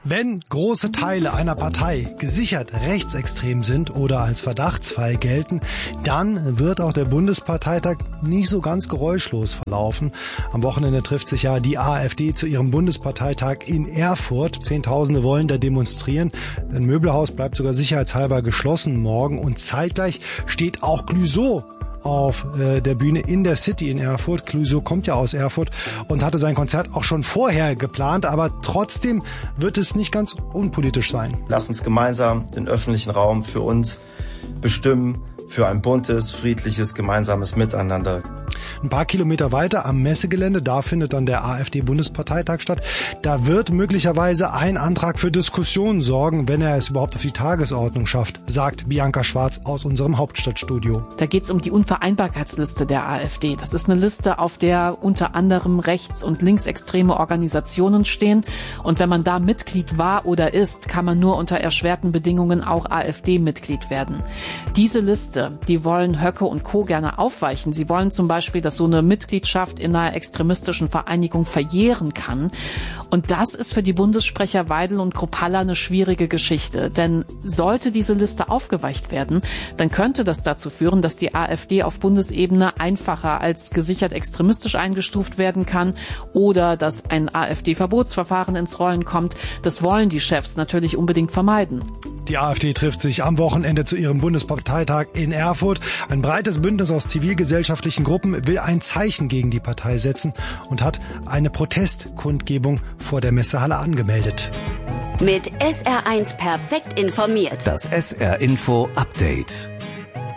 Wenn große Teile einer Partei gesichert rechtsextrem sind oder als Verdachtsfall gelten, dann wird auch der Bundesparteitag nicht so ganz geräuschlos verlaufen. Am Wochenende trifft sich ja die AfD zu ihrem Bundesparteitag in Erfurt. Zehntausende wollen da demonstrieren. Ein Möbelhaus bleibt sogar sicherheitshalber geschlossen morgen. Und zeitgleich steht auch Clouseau auf der Bühne in der City in Erfurt. Clouseau kommt ja aus Erfurt und hatte sein Konzert auch schon vorher geplant, aber trotzdem wird es nicht ganz unpolitisch sein. Lass uns gemeinsam den öffentlichen Raum für uns bestimmen, für ein buntes, friedliches, gemeinsames Miteinander. Ein paar Kilometer weiter am Messegelände, da findet dann der AfD-Bundesparteitag statt. Da wird möglicherweise ein Antrag für Diskussionen sorgen, wenn er es überhaupt auf die Tagesordnung schafft, sagt Bianca Schwarz aus unserem Hauptstadtstudio. Da geht es um die Unvereinbarkeitsliste der AfD. Das ist eine Liste, auf der unter anderem rechts- und linksextreme Organisationen stehen. Und wenn man da Mitglied war oder ist, kann man nur unter erschwerten Bedingungen auch AfD-Mitglied werden. Diese Liste, die wollen Höcke und Co. gerne aufweichen. Sie wollen zum Beispiel, dass so eine Mitgliedschaft in einer extremistischen Vereinigung verjähren kann. Und das ist für die Bundessprecher Weidel und Kruppalla eine schwierige Geschichte. Denn sollte diese Liste aufgeweicht werden, dann könnte das dazu führen, dass die AfD auf Bundesebene einfacher als gesichert extremistisch eingestuft werden kann oder dass ein AfD-Verbotsverfahren ins Rollen kommt. Das wollen die Chefs natürlich unbedingt vermeiden. Die AfD trifft sich am Wochenende zu ihrem Bundesparteitag in Erfurt. Ein breites Bündnis aus zivilgesellschaftlichen Gruppen will ein Zeichen gegen die Partei setzen und hat eine Protestkundgebung vor der Messehalle angemeldet. Mit SR1 perfekt informiert. Das SR Info Update.